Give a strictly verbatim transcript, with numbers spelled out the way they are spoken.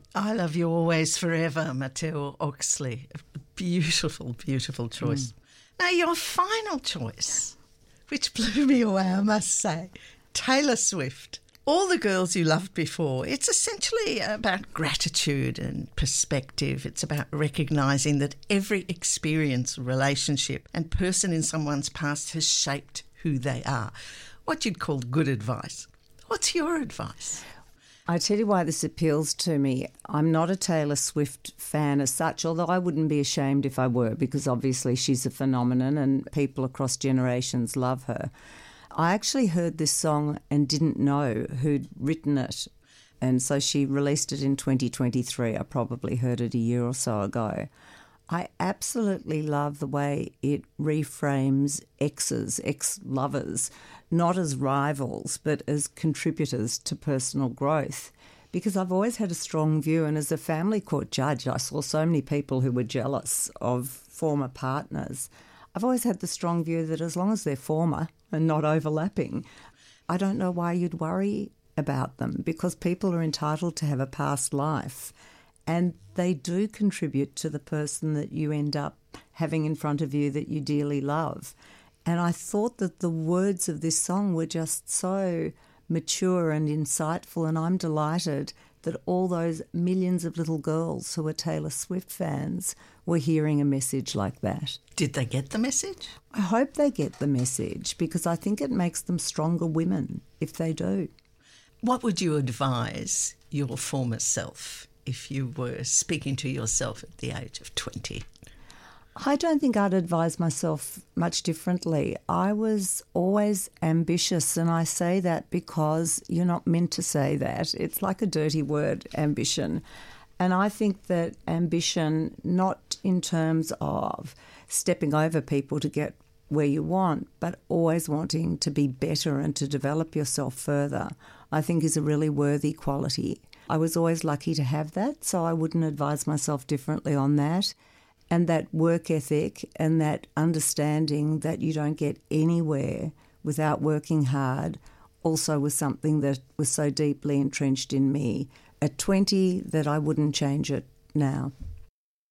I Love You Always Forever, Matteo Oxley. A beautiful, beautiful choice. Mm. Now, your final choice, which blew me away, I must say, Taylor Swift. All the Girls You Loved Before. It's essentially about gratitude and perspective. It's about recognising that every experience, relationship and person in someone's past has shaped who they are. What you'd call good advice. What's your advice? I tell you why this appeals to me. I'm not a Taylor Swift fan as such, although I wouldn't be ashamed if I were, because obviously she's a phenomenon and people across generations love her. I actually heard this song and didn't know who'd written it, and so she released it in twenty twenty-three. I probably heard it a year or so ago. I absolutely love the way it reframes exes, ex-lovers, not as rivals but as contributors to personal growth, because I've always had a strong view, and as a family court judge I saw so many people who were jealous of former partners. I've always had the strong view that as long as they're former and not overlapping, I don't know why you'd worry about them, because people are entitled to have a past life and they do contribute to the person that you end up having in front of you that you dearly love. And I thought that the words of this song were just so mature and insightful, and I'm delighted that all those millions of little girls who are Taylor Swift fans were hearing a message like that. Did they get the message? I hope they get the message, because I think it makes them stronger women if they do. What would you advise your former self if you were speaking to yourself at the age of twenty? I don't think I'd advise myself much differently. I was always ambitious, and I say that because you're not meant to say that. It's like a dirty word, ambition. And I think that ambition, not in terms of stepping over people to get where you want, but always wanting to be better and to develop yourself further, I think is a really worthy quality. I was always lucky to have that, so I wouldn't advise myself differently on that. And that work ethic and that understanding that you don't get anywhere without working hard also was something that was so deeply entrenched in me at twenty that I wouldn't change it now.